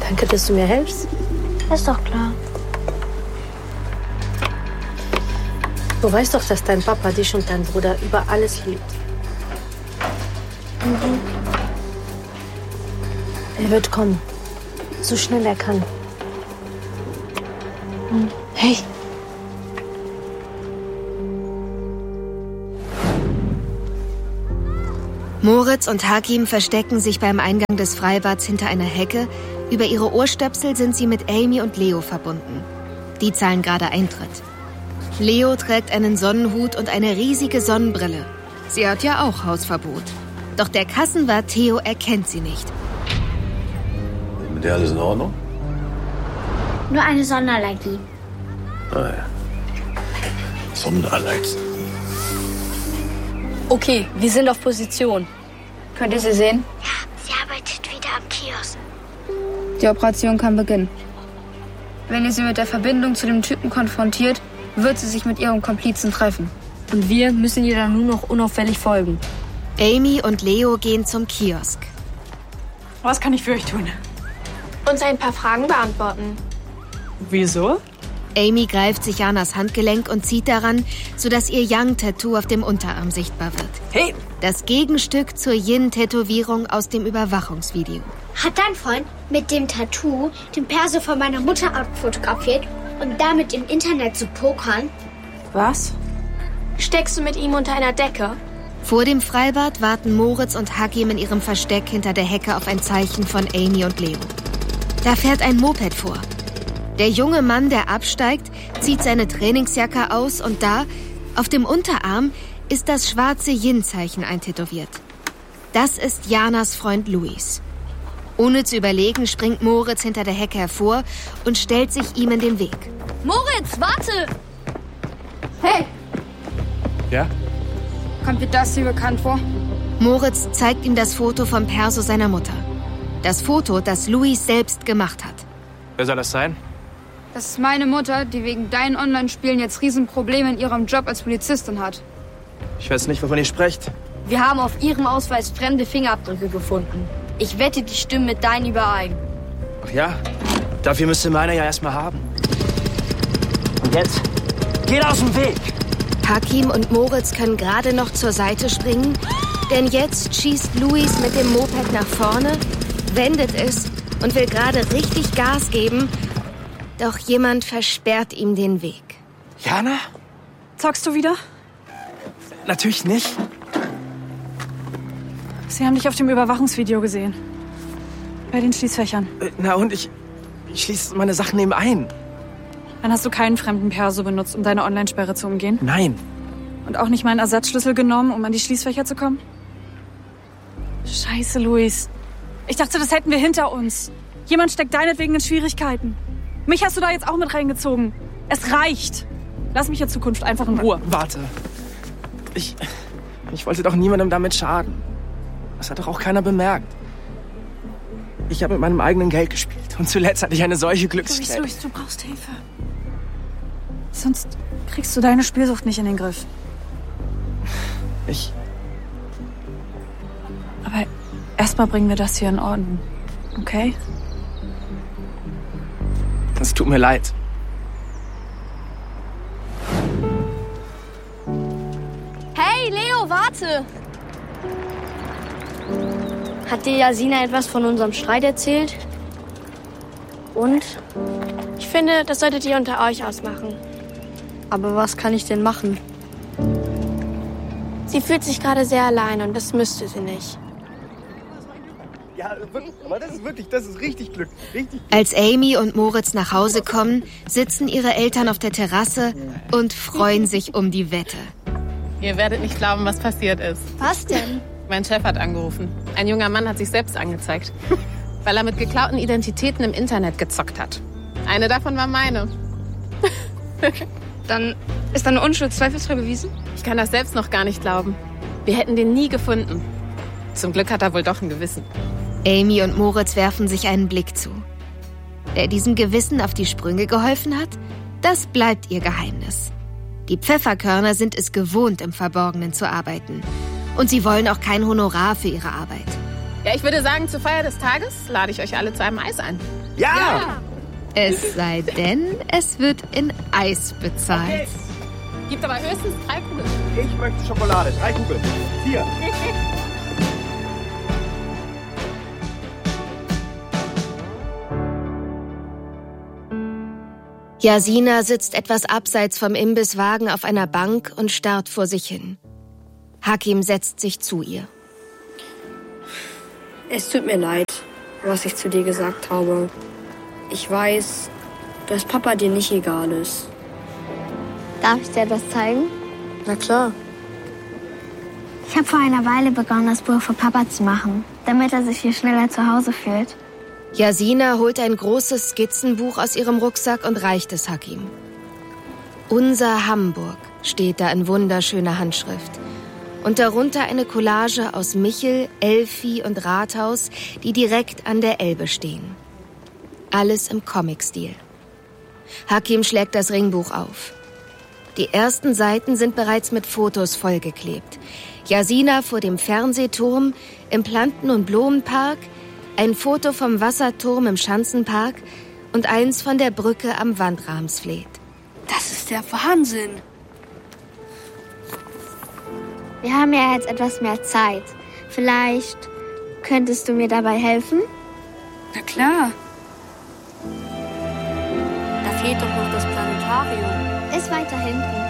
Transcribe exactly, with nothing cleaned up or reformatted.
Danke, dass du mir hilfst. Ist doch klar. Du weißt doch, dass dein Papa dich und dein Bruder über alles liebt. Mhm. Er wird kommen. So schnell er kann. Mhm. Hey. Moritz und Hakim verstecken sich beim Eingang des Freibads hinter einer Hecke. Über ihre Ohrstöpsel sind sie mit Amy und Leo verbunden. Die zahlen gerade Eintritt. Leo trägt einen Sonnenhut und eine riesige Sonnenbrille. Sie hat ja auch Hausverbot. Doch der Kassenwart Theo erkennt sie nicht. Mit der alles in Ordnung? Nur eine Sonnenallergie. Ah ja. Sonnenallergie. Okay, wir sind auf Position. Könnt ihr sie sehen? Ja, sie arbeitet wieder am Kiosk. Die Operation kann beginnen. Wenn ihr sie mit der Verbindung zu dem Typen konfrontiert, wird sie sich mit ihrem Komplizen treffen. Und wir müssen ihr dann nur noch unauffällig folgen. Amy und Leo gehen zum Kiosk. Was kann ich für euch tun? Uns ein paar Fragen beantworten. Wieso? Amy greift sich Janas Handgelenk und zieht daran, sodass ihr Yang-Tattoo auf dem Unterarm sichtbar wird. Hey! Das Gegenstück zur Yin-Tätowierung aus dem Überwachungsvideo. Hat dein Freund mit dem Tattoo den Perso von meiner Mutter abfotografiert und damit im Internet zu pokern? Was? Steckst du mit ihm unter einer Decke? Vor dem Freibad warten Moritz und Hakim in ihrem Versteck hinter der Hecke auf ein Zeichen von Amy und Leo. Da fährt ein Moped vor. Der junge Mann, der absteigt, zieht seine Trainingsjacke aus und da, auf dem Unterarm, ist das schwarze Yin-Zeichen eintätowiert. Das ist Janas Freund Luis. Ohne zu überlegen, springt Moritz hinter der Hecke hervor und stellt sich ihm in den Weg. Moritz, warte! Hey! Ja? Kommt dir das hier bekannt vor? Moritz zeigt ihm das Foto vom Perso seiner Mutter. Das Foto, das Luis selbst gemacht hat. Wer soll das sein? Das ist meine Mutter, die wegen deinen Online-Spielen jetzt Riesenprobleme in ihrem Job als Polizistin hat. Ich weiß nicht, wovon ihr sprecht. Wir haben auf ihrem Ausweis fremde Fingerabdrücke gefunden. Ich wette, die stimmen mit deinen überein. Ach ja? Dafür müsste meiner ja erstmal haben. Und jetzt? Geht aus dem Weg! Hakim und Moritz können gerade noch zur Seite springen, denn jetzt schießt Luis mit dem Moped nach vorne, wendet es und will gerade richtig Gas geben, doch jemand versperrt ihm den Weg. Jana? Zockst du wieder? Natürlich nicht. Sie haben dich auf dem Überwachungsvideo gesehen. Bei den Schließfächern. Äh, na und ich, ich schließe meine Sachen eben ein. Dann hast du keinen fremden Perso benutzt, um deine Online-Sperre zu umgehen? Nein. Und auch nicht meinen Ersatzschlüssel genommen, um an die Schließfächer zu kommen? Scheiße, Luis. Ich dachte, das hätten wir hinter uns. Jemand steckt deinetwegen in Schwierigkeiten. Mich hast du da jetzt auch mit reingezogen. Es reicht. Lass mich in Zukunft einfach in Ruhe. Warte. Ich, ich wollte doch niemandem damit schaden. Das hat doch auch keiner bemerkt. Ich habe mit meinem eigenen Geld gespielt. Und zuletzt hatte ich eine solche Glücksstelle. Luis, Luis, du brauchst Hilfe. Sonst kriegst du deine Spielsucht nicht in den Griff. Ich... Aber erstmal bringen wir das hier in Ordnung. Okay? Es tut mir leid. Hey, Leo, warte! Hat dir Jasina etwas von unserem Streit erzählt? Und? Ich finde, das solltet ihr unter euch ausmachen. Aber was kann ich denn machen? Sie fühlt sich gerade sehr allein und das müsste sie nicht. Ja, wirklich, aber das ist wirklich, das ist richtig Glück. Richtig Glück. Als Amy und Moritz nach Hause kommen, sitzen ihre Eltern auf der Terrasse und freuen sich um die Wette. Ihr werdet nicht glauben, was passiert ist. Was denn? Mein Chef hat angerufen. Ein junger Mann hat sich selbst angezeigt, weil er mit geklauten Identitäten im Internet gezockt hat. Eine davon war meine. Dann ist deine Unschuld zweifelsfrei bewiesen? Ich kann das selbst noch gar nicht glauben. Wir hätten den nie gefunden. Zum Glück hat er wohl doch ein Gewissen. Amy und Moritz werfen sich einen Blick zu. Wer diesem Gewissen auf die Sprünge geholfen hat, das bleibt ihr Geheimnis. Die Pfefferkörner sind es gewohnt, im Verborgenen zu arbeiten. Und sie wollen auch kein Honorar für ihre Arbeit. Ja, ich würde sagen, zur Feier des Tages lade ich euch alle zu einem Eis ein. Ja! ja. Es sei denn, es wird in Eis bezahlt. Okay. Gibt aber höchstens drei Kugeln. Ich möchte Schokolade. Drei Kugeln. Hier. Yasina sitzt etwas abseits vom Imbisswagen auf einer Bank und starrt vor sich hin. Hakim setzt sich zu ihr. Es tut mir leid, was ich zu dir gesagt habe. Ich weiß, dass Papa dir nicht egal ist. Darf ich dir etwas zeigen? Na klar. Ich habe vor einer Weile begonnen, das Buch für Papa zu machen, damit er sich hier schneller zu Hause fühlt. Yasina holt ein großes Skizzenbuch aus ihrem Rucksack und reicht es Hakim. Unser Hamburg steht da in wunderschöner Handschrift. Und darunter eine Collage aus Michel, Elfi und Rathaus, die direkt an der Elbe stehen. Alles im Comic-Stil. Hakim schlägt das Ringbuch auf. Die ersten Seiten sind bereits mit Fotos vollgeklebt. Yasina vor dem Fernsehturm, im Planten- und Blumenpark, ein Foto vom Wasserturm im Schanzenpark und eins von der Brücke am Wandramsfleet. Das ist der Wahnsinn. Wir haben ja jetzt etwas mehr Zeit. Vielleicht könntest du mir dabei helfen? Na klar. Da fehlt doch noch das Planetarium. Ist weiter hinten.